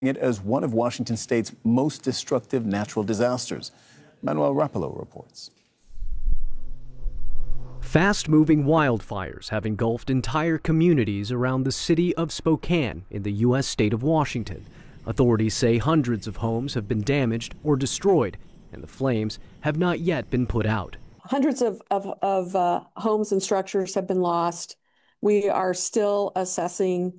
it as one of Washington state's most destructive natural disasters. Manuel Rapallo reports. Fast-moving wildfires have engulfed entire communities around the city of Spokane in the U.S. state of Washington. Authorities say hundreds of homes have been damaged or destroyed, and the flames have not yet been put out. Hundreds of homes and structures have been lost. We are still assessing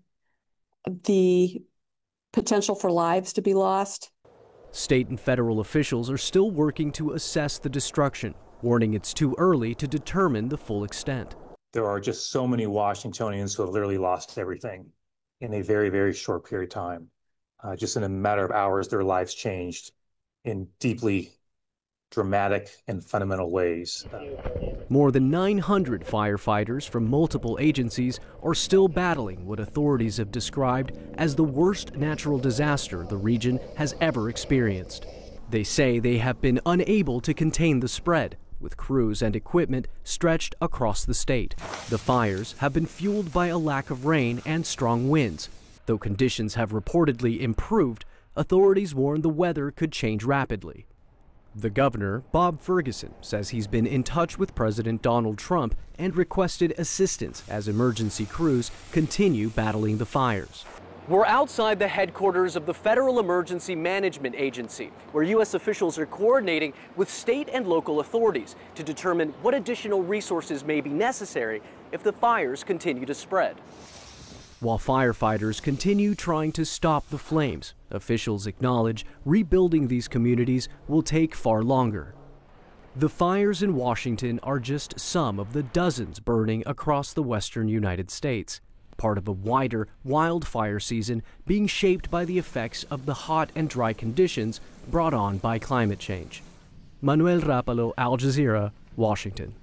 the potential for lives to be lost. State and federal officials are still working to assess the destruction, warning it's too early to determine the full extent. There are just so many Washingtonians who have literally lost everything in a very, very short period of time. Just in a matter of hours, their lives changed in deeply dramatic and fundamental ways. More than 900 firefighters from multiple agencies are still battling what authorities have described as the worst natural disaster the region has ever experienced. They say they have been unable to contain the spread, with crews and equipment stretched across the state. The fires have been fueled by a lack of rain and strong winds. Though conditions have reportedly improved, authorities warn the weather could change rapidly. The governor, Bob Ferguson, says he's been in touch with President Donald Trump and requested assistance as emergency crews continue battling the fires. We're outside the headquarters of the Federal Emergency Management Agency, where U.S. officials are coordinating with state and local authorities to determine what additional resources may be necessary if the fires continue to spread. While firefighters continue trying to stop the flames, officials acknowledge rebuilding these communities will take far longer. The fires in Washington are just some of the dozens burning across the western United States, part of a wider wildfire season being shaped by the effects of the hot and dry conditions brought on by climate change. Manuel Rapallo, Al Jazeera, Washington.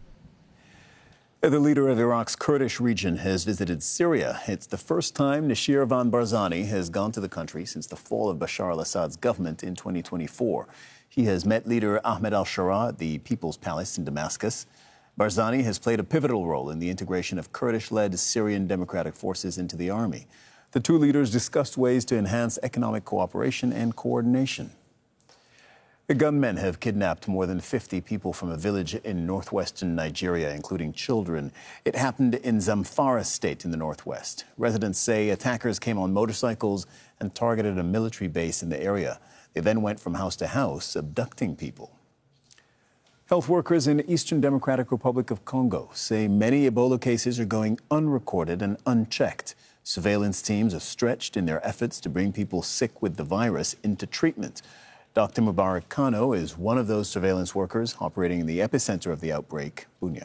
The leader of Iraq's Kurdish region has visited Syria. It's the first time Nashir van Barzani has gone to the country since the fall of Bashar al-Assad's government in 2024. He has met leader Ahmed al-Shara at the People's Palace in Damascus. Barzani has played a pivotal role in the integration of Kurdish-led Syrian Democratic Forces into the army. The two leaders discussed ways to enhance economic cooperation and coordination. The gunmen have kidnapped more than 50 people from a village in northwestern Nigeria, including children. It happened in Zamfara state in the northwest. Residents say attackers came on motorcycles and targeted a military base in the area. They then went from house to house, abducting people. Health workers in the Eastern Democratic Republic of Congo say many Ebola cases are going unrecorded and unchecked. Surveillance teams are stretched in their efforts to bring people sick with the virus into treatment. Dr. Mubarak Kano is one of those surveillance workers operating in the epicenter of the outbreak, Bunia.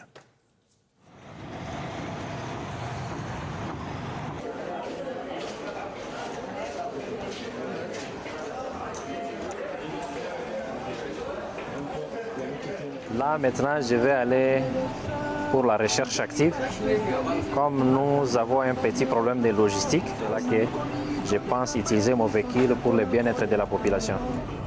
Là, maintenant, je vais aller pour la recherche active. Comme nous avons un petit problème de logistique, là que je pense utiliser mon véhicule pour le bien-être de la population.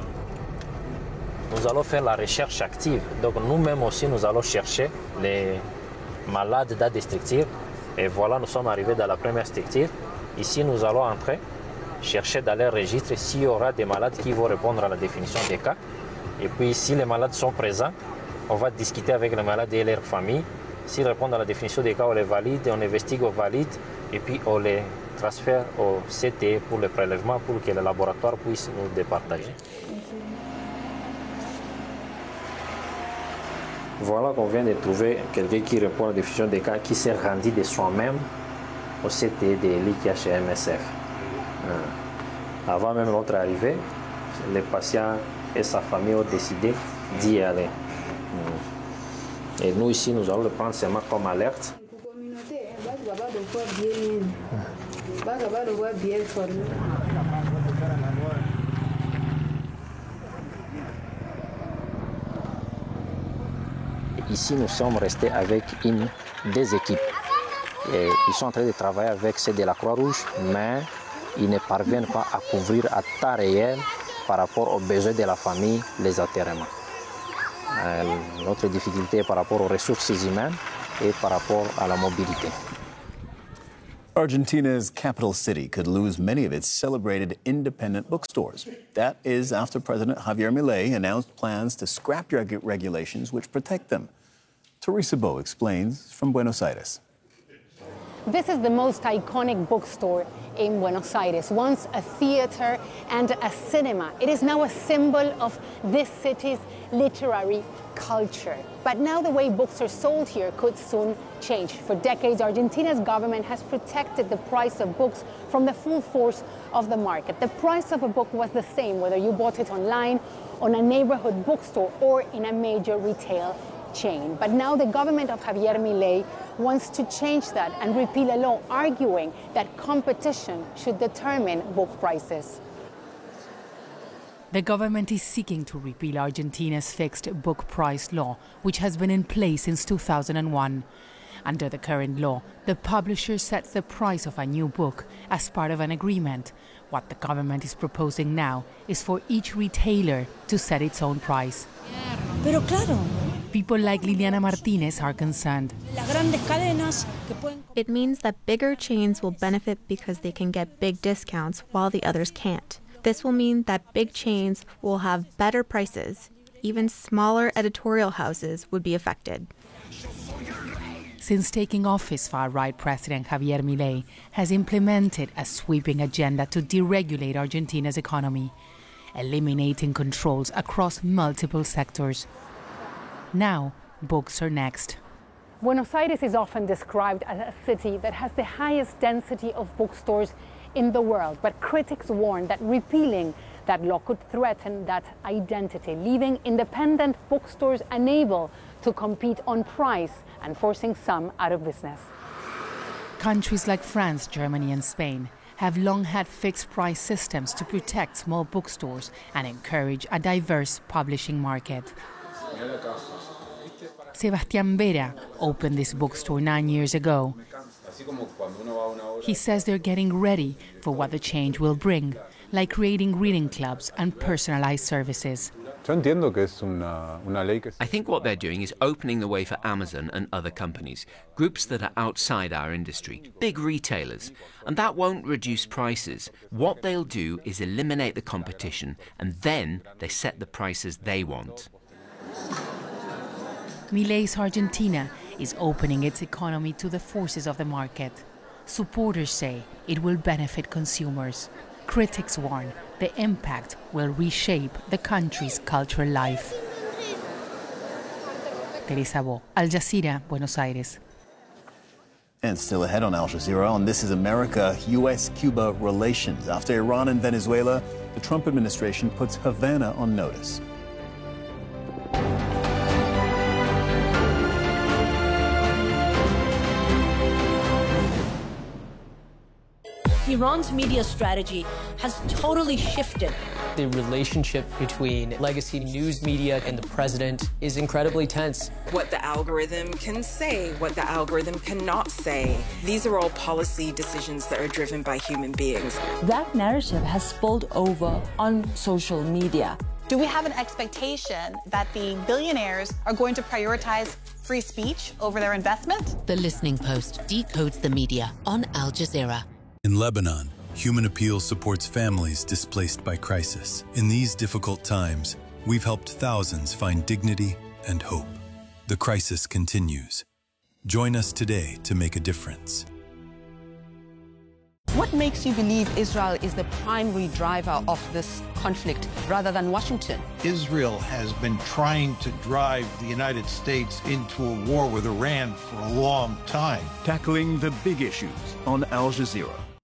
Nous allons faire la recherche active. Donc nous-mêmes aussi, nous allons chercher les malades dans des structures. Et voilà, nous sommes arrivés dans la première structure. Ici, nous allons entrer, chercher dans les registres s'il y aura des malades qui vont répondre à la définition des cas. Et puis, si les malades sont présents, on va discuter avec les malades et leurs familles. S'ils répondent à la définition des cas, on les valide, on investigue, on valide. Et puis, on les transfère au CT pour le prélèvement pour que le laboratoire puisse nous départager. Voilà qu'on vient de trouver quelqu'un qui répond à la définition des cas, qui s'est rendu de soi-même au CT de l'IKHMSF. Avant même notre arrivée, le patient et sa famille ont décidé d'y aller. Et nous ici, nous allons le prendre seulement comme alerte. Ici, nous sommes restés avec des équipes. Et ils sont en train de travailler avec ceux de la Croix-Rouge, mais ils ne parviennent pas à couvrir à temps réel par rapport aux besoins de la famille, les enterrements. Notre difficulté est par rapport aux ressources humaines et par rapport à la mobilité. Argentina's capital city could lose many of its celebrated independent bookstores. That is after President Javier Milei announced plans to scrap regulations which protect them. Teresa Bo explains from Buenos Aires. This is the most iconic bookstore in Buenos Aires. Once a theater and a cinema, it is now a symbol of this city's literary culture. But now the way books are sold here could soon change. For decades, Argentina's government has protected the price of books from the full force of the market. The price of a book was the same whether you bought it online, on a neighborhood bookstore, or in a major retail chain. But now the government of Javier Milei wants to change that and repeal a law arguing that competition should determine book prices. The government is seeking to repeal Argentina's fixed book price law, which has been in place since 2001. Under the current law, the publisher sets the price of a new book as part of an agreement. What the government is proposing now is for each retailer to set its own price. Pero claro. People like Liliana Martinez are concerned. It means that bigger chains will benefit because they can get big discounts while the others can't. This will mean that big chains will have better prices. Even smaller editorial houses would be affected. Since taking office, far-right President Javier Milei has implemented a sweeping agenda to deregulate Argentina's economy, eliminating controls across multiple sectors. Now, books are next. Buenos Aires is often described as a city that has the highest density of bookstores in the world, but critics warn that repealing that law could threaten that identity, leaving independent bookstores unable to compete on price and forcing some out of business. Countries like France, Germany, and Spain have long had fixed price systems to protect small bookstores and encourage a diverse publishing market. Sebastián Vera opened this bookstore 9 years ago. He says they're getting ready for what the change will bring, like creating reading clubs and personalized services. I think what they're doing is opening the way for Amazon and other companies, groups that are outside our industry, big retailers, and that won't reduce prices. What they'll do is eliminate the competition, and then they set the prices they want. Milei's Argentina is opening its economy to the forces of the market. Supporters say it will benefit consumers. Critics warn the impact will reshape the country's cultural life. Teresa Bo, Al Jazeera, Buenos Aires. And still ahead on Al Jazeera on This is America, U.S.-Cuba relations. After Iran and Venezuela, the Trump administration puts Havana on notice. Iran's media strategy has totally shifted. The relationship between legacy news media and the president is incredibly tense. What the algorithm can say, what the algorithm cannot say. These are all policy decisions that are driven by human beings. That narrative has spilled over on social media. Do we have an expectation that the billionaires are going to prioritize free speech over their investment? The Listening Post decodes the media on Al Jazeera. In Lebanon, Human Appeal supports families displaced by crisis. In these difficult times, we've helped thousands find dignity and hope. The crisis continues. Join us today to make a difference. What makes you believe Israel is the primary driver of this conflict rather than Washington? Israel has been trying to drive the United States into a war with Iran for a long time. Tackling the big issues on Al Jazeera.